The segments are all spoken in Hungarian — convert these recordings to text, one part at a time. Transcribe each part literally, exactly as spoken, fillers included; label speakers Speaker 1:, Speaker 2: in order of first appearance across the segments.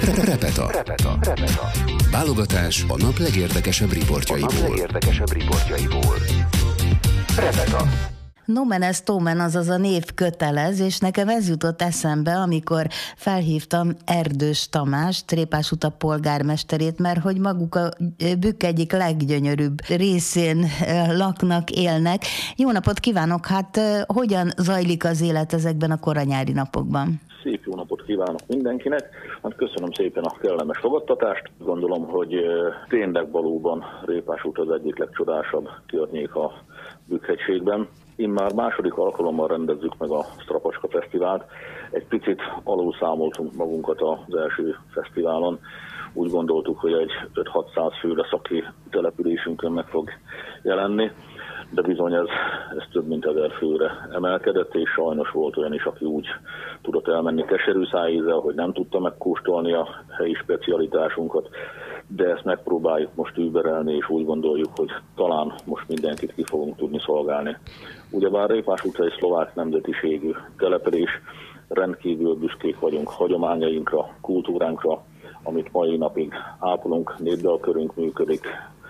Speaker 1: Repeta. Repeta. Repeta. Válogatás a nap legérdekesebb riportjaiból. A nap legérdekesebb riportjaiból. Repeta.
Speaker 2: Nomen est omen, azaz a név kötelez, és nekem ez jutott eszembe, amikor felhívtam Erdős Tamást, Répásuta polgármesterét, mert hogy maguk a Bükk egyik leggyönyörűbb részén laknak, élnek. Jó napot kívánok! Hát hogyan zajlik az élet ezekben a koranyári napokban?
Speaker 3: Szép jó napot kívánok mindenkinek! Hát köszönöm szépen a kellemes fogadtatást. Gondolom, hogy tényleg valóban Répásút az egyik legcsodásabb környék a Bükk-hegységben. Immár második alkalommal rendezzük meg a Strapacska Fesztivált. Egy picit alulszámoltunk magunkat az első fesztiválon. Úgy gondoltuk, hogy egy öt-hatszáz fő lesz, aki településünkön meg fog jelenni, de bizony ez, ez több mint ezer főre emelkedett, és sajnos volt olyan is, aki úgy tudott elmenni keserű szájízzel, hogy nem tudta megkóstolni a helyi specialitásunkat, de ezt megpróbáljuk most überelni, és úgy gondoljuk, hogy talán most mindenkit ki fogunk tudni szolgálni. Ugyebár Répásút egy szlovák nemzetiségű település, rendkívül büszkék vagyunk hagyományainkra, kultúránkra, amit mai napig ápolunk, népdalkörünk működik,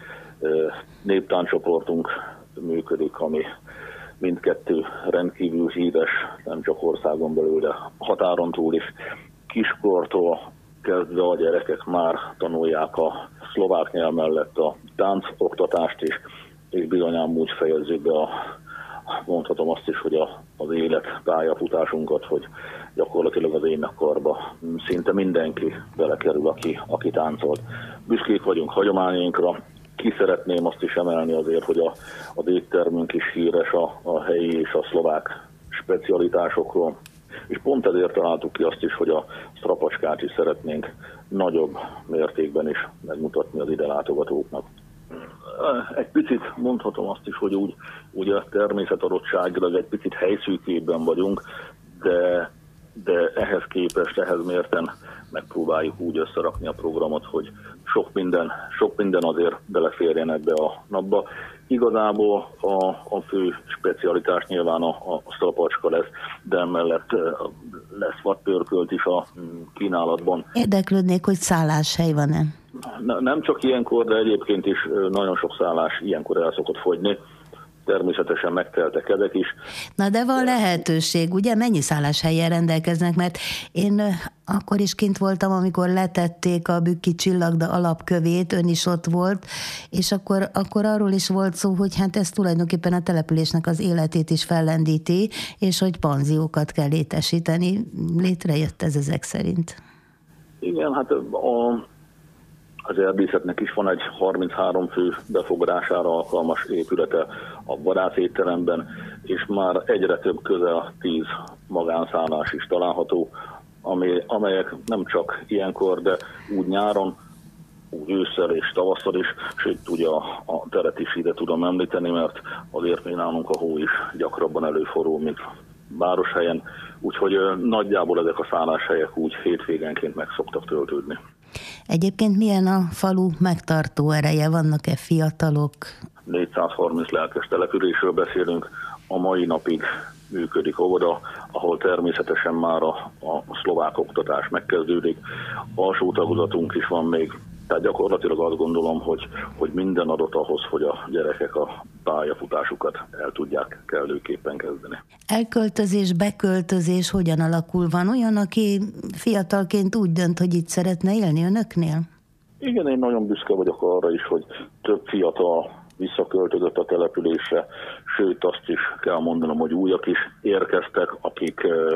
Speaker 3: néptáncsoportunk működik, ami mindkettő rendkívül híres, nem csak országon belül, de határon túl is. Kiskortól kezdve a gyerekek már tanulják a szlovák nyelv mellett a táncoktatást is, és bizonyán úgy fejezzük be a, mondhatom azt is, hogy a, az élet pályafutásunkat, hogy gyakorlatilag az énekkarba szinte mindenki belekerül, aki, aki táncolt. Büszkék vagyunk hagyományainkra. Ki szeretném azt is emelni azért, hogy a, az éttermünk is híres a, a helyi és a szlovák specialitásokról. És pont ezért találtuk ki azt is, hogy a strapacskát is szeretnénk nagyobb mértékben is megmutatni az ide látogatóknak. Egy picit mondhatom azt is, hogy úgy, ugye természetadottságilag egy picit helyszűkében vagyunk, de, de ehhez képest, ehhez mérten megpróbáljuk úgy összerakni a programot, hogy sok minden, sok minden azért beleférjen ebbe a napba. Igazából a, a fő specialitás nyilván a, a strapacska lesz, de emellett lesz vadpörkölt is a kínálatban.
Speaker 2: Érdeklődnék, hogy szálláshely van-e?
Speaker 3: Nem csak ilyenkor, de egyébként is nagyon sok szállás ilyenkor el szokott fogyni. Természetesen megteltek ezek is.
Speaker 2: Na de van lehetőség, ugye? Mennyi szálláshelyen rendelkeznek? Mert én akkor is kint voltam, amikor letették a bükki csillagda alapkövét, ön is ott volt, és akkor, akkor arról is volt szó, hogy hát ez tulajdonképpen a településnek az életét is fellendíti, és hogy panziókat kell létesíteni. Létrejött ez ezek szerint.
Speaker 3: Igen, hát a... az erdészetnek is van egy harminchárom fő befogadására alkalmas épülete a vadászétteremben, és már egyre több, közel tíz magánszállás is található, ami, amelyek nem csak ilyenkor, de úgy nyáron, úgy ősszel és tavasszal is, sőt ugye a, a teret is ide tudom említeni, mert azért még nálunk a hó is gyakrabban előfordul, mint városhelyen, úgyhogy nagyjából ezek a szálláshelyek úgy hétvégenként meg szoktak töltődni.
Speaker 2: Egyébként milyen a falu megtartó ereje? Vannak-e fiatalok?
Speaker 3: négyszázharminc lelkes településről beszélünk. A mai napig működik óvoda, ahol természetesen már a, a szlovák oktatás megkezdődik. Alsó tagozatunk is van még. Tehát gyakorlatilag azt gondolom, hogy, hogy minden adott ahhoz, hogy a gyerekek a pályafutásukat el tudják kellőképpen kezdeni.
Speaker 2: Elköltözés, beköltözés hogyan alakul? Van olyan, aki fiatalként úgy dönt, hogy itt szeretne élni önöknél?
Speaker 3: Igen, én nagyon büszke vagyok arra is, hogy több fiatal visszaköltözött a településre, sőt azt is kell mondanom, hogy újak is érkeztek, akik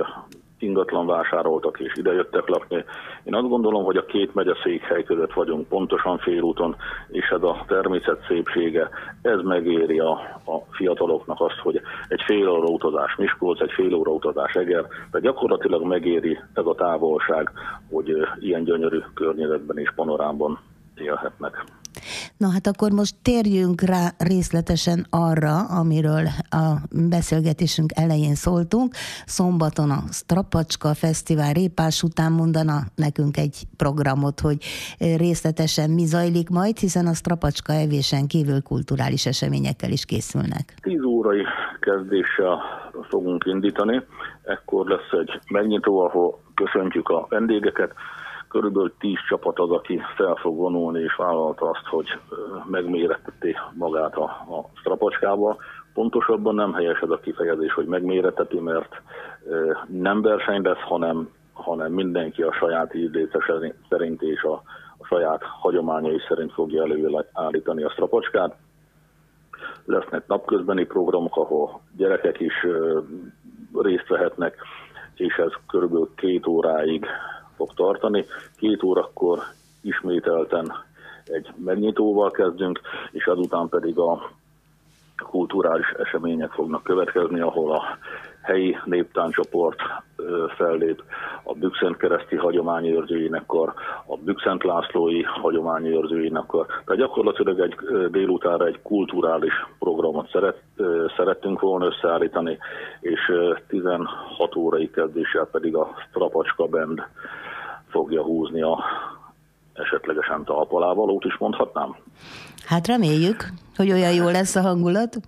Speaker 3: ingatlan vásároltak és idejöttek lakni. Én azt gondolom, hogy a két megyeszékhely között vagyunk pontosan félúton, és ez a természet szépsége, ez megéri a, a fiataloknak azt, hogy egy fél óra utazás Miskolc, egy fél óra utazás Eger, de gyakorlatilag megéri ez a távolság, hogy ilyen gyönyörű környezetben és panorámban élhetnek.
Speaker 2: Na hát akkor most térjünk rá részletesen arra, amiről a beszélgetésünk elején szóltunk. Szombaton a Strapacska Fesztivál Répás után mondana nekünk egy programot, hogy részletesen mi zajlik majd, hiszen a Strapacska evésen kívül kulturális eseményekkel is készülnek.
Speaker 3: tíz órai kezdéssel fogunk indítani, ekkor lesz egy megnyitó, ahol köszöntjük a vendégeket, körülbelül tíz csapat az, aki fel fog vonulni, és vállalta azt, hogy megméretteti magát a, a strapacskába. Pontosabban nem helyes ez a kifejezés, hogy megméreteti, mert nem verseny lesz, hanem, hanem mindenki a saját ízlése szerint és a, a saját hagyományai szerint fogja előállítani a strapacskát. Lesznek napközbeni programok, ahol gyerekek is részt vehetnek, és ez körülbelül két óráig fog tartani. Két órakor ismételten egy megnyitóval kezdünk, és azután pedig a kulturális események fognak következni, ahol a helyi néptáncsoport fellép, a Bükszentkereszti hagyományőrzőjénekkar, a Bükkszent Lászlói hagyományőrzőjénekkar. Tehát gyakorlatilag egy délutánra egy kulturális programot szeret, szerettünk volna összeállítani, és tizenhat órai kezdéssel pedig a Strapacska Band fogja húzni a esetlegesen talpalávalót is mondhatnám.
Speaker 2: Hát reméljük, hogy olyan jó lesz a hangulat.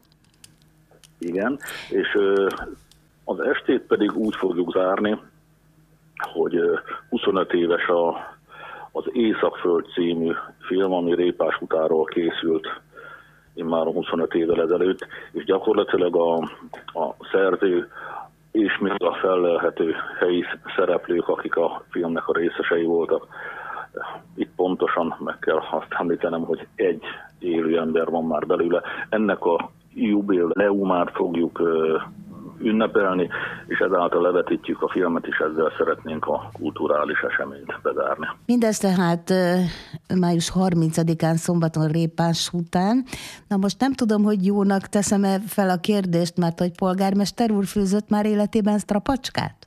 Speaker 3: Igen, és az estét pedig úgy fogjuk zárni, hogy huszonöt éves a, az Északföld című film, ami Répás utáról készült immáron huszonöt évvel ezelőtt, és gyakorlatilag a, a szerző és még a fellelhető helyi szereplők, akik a filmnek a részesei voltak. Itt pontosan meg kell azt említenem, hogy egy élő ember van már belőle. Ennek a jubileumát fogjuk ünnepelni, és ezáltal levetítjük a filmet, és ezzel szeretnénk a kulturális eseményt bezárni.
Speaker 2: Mindez tehát május harmincadikán szombaton Répás után. Na most nem tudom, hogy jónak teszem-e fel a kérdést, mert hogy polgármester úr főzött már életében strapacskát?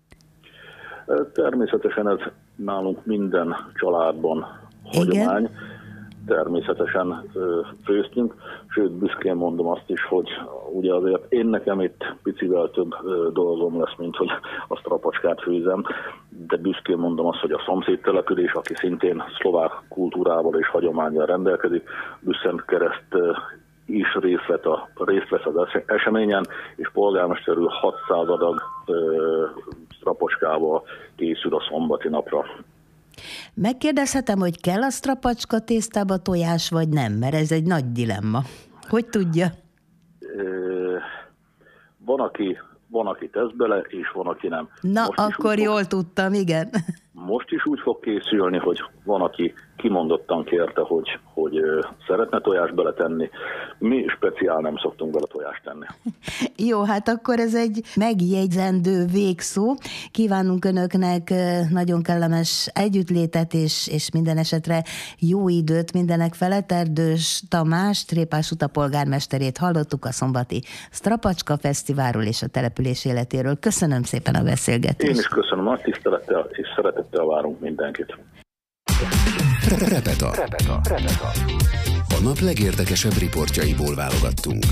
Speaker 3: Természetesen ez nálunk minden családban hagyomány. Igen. Természetesen főztünk, sőt büszkén mondom azt is, hogy ugye azért én nekem itt picivel több dolgom lesz, mint hogy a strapacskát főzem, de büszkén mondom azt, hogy a szomszédtelepülés, aki szintén szlovák kultúrával és hagyománnyal rendelkezik, Bükszentkereszt is részt vett, a, részt vesz az eseményen, és polgármester úr hatszáz adag strapacskával készül a szombati napra.
Speaker 2: Megkérdezhetem, hogy kell a strapacska tésztába tojás, vagy nem? Mert ez egy nagy dilemma. Hogy tudja?
Speaker 3: Van, aki, van, aki tesz bele, és van, aki nem.
Speaker 2: Na, most akkor jól fog, tudtam, igen.
Speaker 3: Most is úgy fog készülni, hogy van, aki kimondottan kérte, hogy, hogy szeretne tojást beletenni. Mi speciál nem szoktunk bele tojást tenni.
Speaker 2: Jó, hát akkor ez egy megjegyzendő végszó. Kívánunk önöknek nagyon kellemes együttlétet, és, és minden esetre jó időt mindenek felett. Erdős Tamás, Répás Uta polgármesterét hallottuk a szombati Strapacska Fesztiválról és a település életéről. Köszönöm szépen a beszélgetést.
Speaker 3: Én is köszönöm, nagy tisztelettel és szeretettel várunk mindenkit.
Speaker 1: Repeta. Repeta. Repeta. A nap legérdekesebb riportjaiból válogattunk.